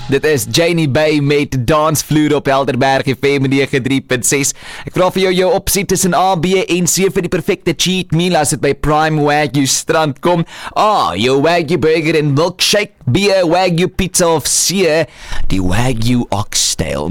Dit is Janie Bay met Dansvloer op Helderberg FM 93.6. Ek vra vir jou opsie tussen A, B en C vir die perfecte cheat meal as dit by Prime Wagyu strand kom. A, jou Wagyu burger en milkshake. B, Wagyu pizza of C, die Wagyu oxtail.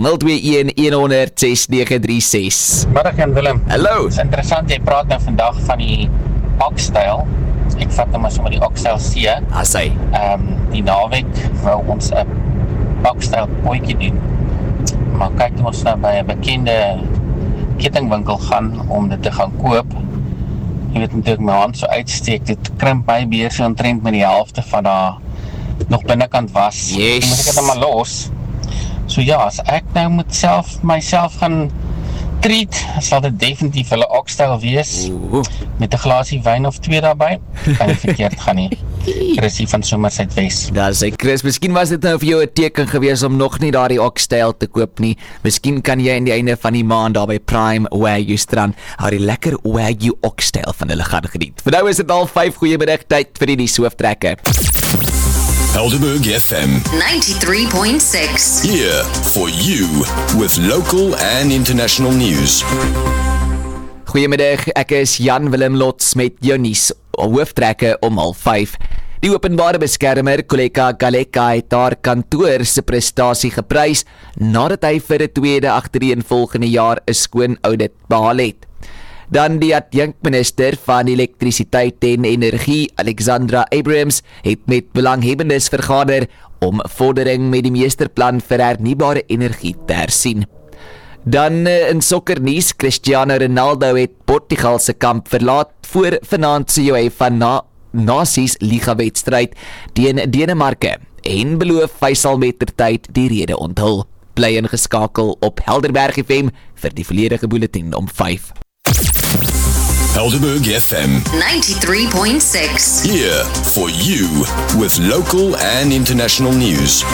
021-100-6936. Middag en Willem. Hallo. Het is interessant, jy praat nou vandag van die oxtail. Ek vat nou maar sommer die oxtail C. Asai. Die naweek wou ons 'n oxtail potjie doen. Maar kyk toe ons nou by 'n bekende kettingwinkel gaan om dit te gaan koop. Jy weet natuurlijk my hand so uitsteek, dit krimp my beer so omtrent met die helfte van daar nog binnekant was. Yes. Dan moet ek dit nou maar los. So ja, as ek nou moet myself gaan treat, sal dit definitief hulle oxtail wees. Met 'n glasie wyn of 2 daarbey. Kan nie verkeerd gaan nie. Chrissy van Somersuidwes. Daar sê Chris, miskien was dit nou vir jou 'n teken gewees om nog nie daardie oxtail te koop nie. Miskien kan jy aan die einde van die maand daar by Prime Wagyu strand die lekker Wagyu oxtail van hulle gaan geniet. Vir nou is dit al 5 goeiemiddag tyd vir die hooftrekke. Helderberg FM 93.6. here for you with local and international news. Goeiemiddag, ek is Jan Willem Lots met jou nuus, hooftrekke om 05:30. Die openbare beskermer, Koleka Galeka, het haar kantoor se prestasie geprys nadat hy vir 'n tweede agtereenvolgende jaar 'n skoon audit behaal het. Dan die adjunkminister van elektrisiteit en energie, Alexandra Abrams, het met belanghebbendes vergader om vordering met die meesterplan vir hernubare energie te hersien. Dan in sokkernuus, Cristiano Ronaldo het Portugal se kamp verlaat voor vanaand se UEFA Nasies Liga wedstryd teen Denemarke en beloof hy sal mettertyd die rede onthul. Bly ingeskakel op Helderberg FM vir die volledige bulletin om 5. Helderberg FM 93.6. here for you with local and international news.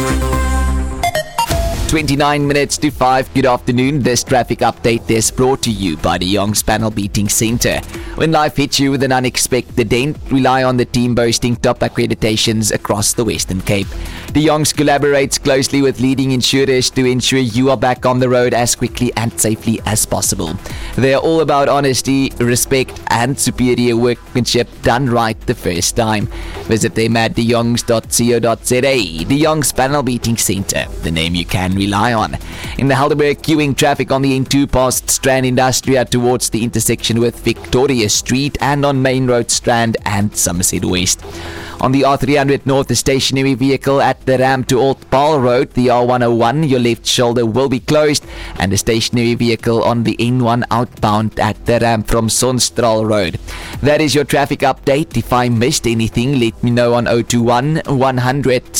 29 minutes to 5. Good afternoon. This traffic update is brought to you by the Young's Panel Beating Center. When life hits you with an unexpected dent, rely on the team boasting top accreditations across the Western Cape. The Young's collaborates closely with leading insurers to ensure you are back on the road as quickly and safely as possible. They are all about honesty, respect, and superior workmanship done right the first time. Visit them at theyoungs.co.za. The Young's Panel Beating Center, the name you can rely on. In the Helderberg, queuing traffic on the N2 past Strand Industria towards the intersection with Victoria Street and on Main Road Strand and Somerset West. On the R300 North, the stationary vehicle at the ramp to Old Paarl Road, the R101, your left shoulder will be closed, and the stationary vehicle on the N1 outbound at the ramp from Sonstraal Road. That is your traffic update. If I missed anything, let me know on 021 100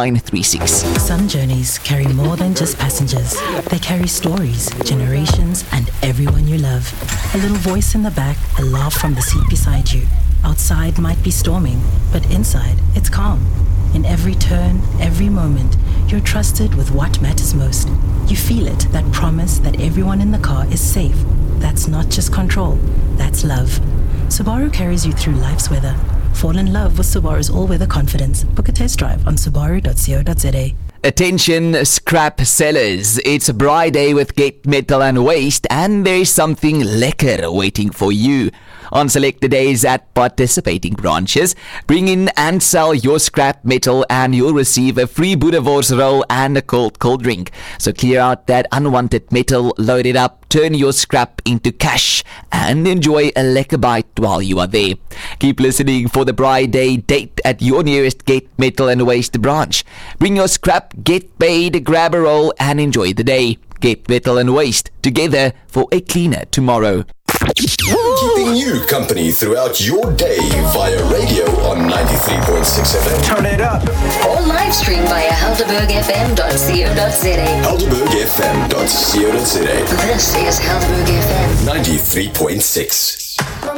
6936. Some journeys carry more than just passengers. They carry stories, generations, and everyone you love. A little voice in the back, a laugh from the seat beside you. Outside might be storming, but inside it's calm. In every turn, every moment, you're trusted with what matters most. You feel it, that promise that everyone in the car is safe. That's not just control, that's love. Subaru carries you through life's weather. Fall in love with Subaru's all-weather confidence. Book a test drive on subaru.co.za. Attention scrap sellers, it's Braai Day with Get Metal and Waste, and there's something lekker waiting for you. On selected days at participating branches, bring in and sell your scrap metal and you'll receive a free Boerewors roll and a cold drink. So clear out that unwanted metal, load it up, turn your scrap into cash and enjoy a lekker bite while you are there. Keep listening for the Braai Day date at your nearest Get Metal and Waste branch. Bring your scrap, get paid, grab a roll and enjoy the day. Get Metal and Waste, together for a cleaner tomorrow. Keeping you company throughout your day via radio on 93.6 FM. Turn it up. Or live stream via helderbergfm.co.za. Helderbergfm.co.za. This is Helderberg FM 93.6.